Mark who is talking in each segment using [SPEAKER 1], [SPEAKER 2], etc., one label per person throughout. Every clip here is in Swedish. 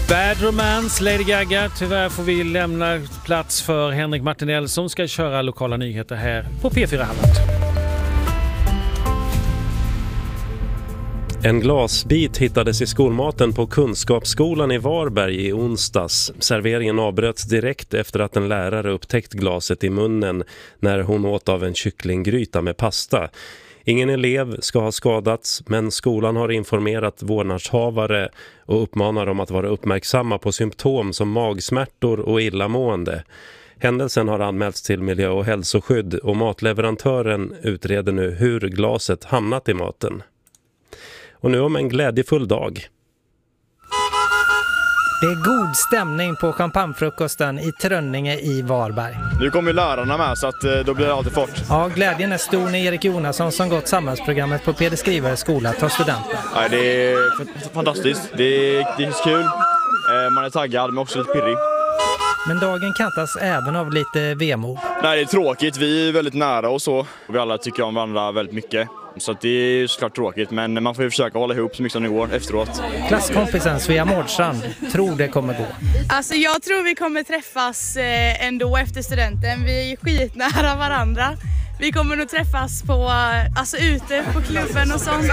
[SPEAKER 1] Bad Romance, Lady Gaga. Tyvärr får vi lämna plats för Henrik Martinell som ska köra lokala nyheter här på P4 Halland.
[SPEAKER 2] En glasbit hittades i skolmaten på Kunskapsskolan i Varberg i onsdags. Serveringen avbröts direkt efter att en lärare upptäckt glaset i munnen när hon åt av en kycklinggryta med pasta. Ingen elev ska ha skadats, men skolan har informerat vårdnadshavare och uppmanar dem att vara uppmärksamma på symptom som magsmärtor och illamående. Händelsen har anmälts till miljö- och hälsoskydd och matleverantören utreder nu hur glaset hamnat i maten. Och nu om en glädjefull dag.
[SPEAKER 3] Det är god stämning på champagnefrukosten i Trönninge i Varberg.
[SPEAKER 4] Nu kommer ju lärarna med så att då blir det alltid fort.
[SPEAKER 3] Ja, glädjen är stor när Erik Jonasson som gått samhällsprogrammet på Peder Skrivares skola tar studenten.
[SPEAKER 4] Nej, det är fantastiskt. Det är kul. Man är taggad men också lite pirrig.
[SPEAKER 3] Men dagen kantas även av lite vemod.
[SPEAKER 4] Nej, det är tråkigt. Vi är väldigt nära och så. Vi alla tycker om varandra väldigt mycket. Så att det är såklart tråkigt, men man får ju försöka hålla ihop så mycket som det går efteråt.
[SPEAKER 3] Klasskompisen Svea Mårdstrand tror det kommer gå.
[SPEAKER 5] Alltså jag tror vi kommer träffas ändå efter studenten. Vi är skitnära varandra. Vi kommer nog träffas på, ute på klubben och sånt.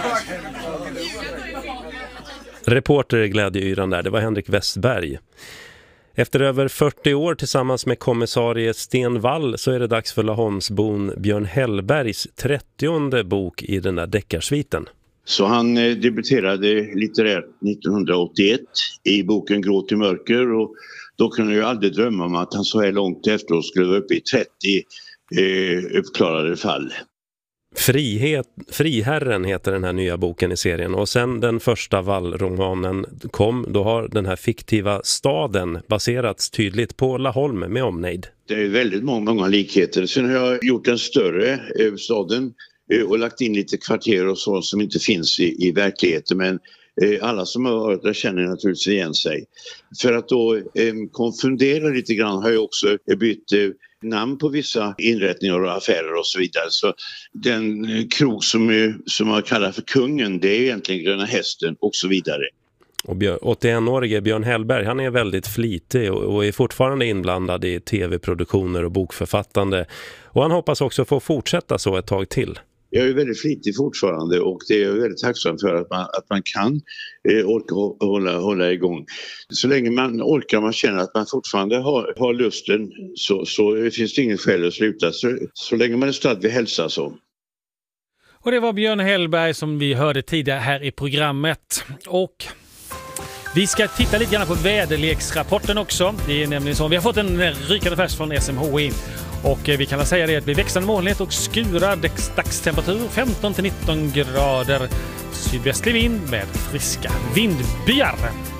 [SPEAKER 2] Reporter i glädjeyran där, det var Henrik Westberg. Efter över 40 år tillsammans med kommissarie Sten Wall så är det dags för Laholmsbon Björn Hellbergs 30:e bok i den där deckarsviten.
[SPEAKER 6] Så han debuterade litterärt 1981 i boken Gråt i mörker, och då kunde jag aldrig drömma om att han så här långt efteråt skulle vara uppe i 30 uppklarade fall.
[SPEAKER 2] Friherren heter den här nya boken i serien, och sen den första Wall-romanen kom, då har den här fiktiva staden baserats tydligt på Laholm med omnejd. Det
[SPEAKER 6] är väldigt många likheter. Sen har jag gjort en större staden och lagt in lite kvarter och sånt som inte finns i verkligheten, men alla som har varit där känner naturligtvis igen sig. För att då konfundera lite grann har jag också bytt namn på vissa inrättningar och affärer och så vidare. Så den krog som man kallar för Kungen, det är egentligen Gröna Hästen och så vidare.
[SPEAKER 2] Och 81-årige Björn Hellberg, han är väldigt flitig och är fortfarande inblandad i tv-produktioner och bokförfattande. Och han hoppas också få fortsätta så ett tag till.
[SPEAKER 6] Jag är väldigt flitig fortfarande, och det är jag väldigt tacksam för att man kan orka hålla igång. Så länge man orkar, man känner att man fortfarande har lusten, så finns det ingen skäl att sluta. Så länge man är stadd vid hälsa så.
[SPEAKER 1] Och det var Björn Hellberg som vi hörde tidigare här i programmet. Och vi ska titta lite grann på väderleksrapporten också. Det är nämligen så. Vi har fått en rykande färs från SMHI. Och vi kan säga det att det blir växande molnighet och skurar, dagstemperatur 15-19 grader, sydvästlig vind med friska vindbyar.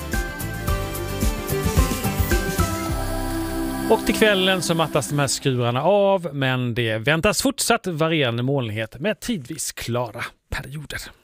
[SPEAKER 1] Och till kvällen så mattas de här skurarna av, men det väntas fortsatt varierande molnighet med tidvis klara perioder.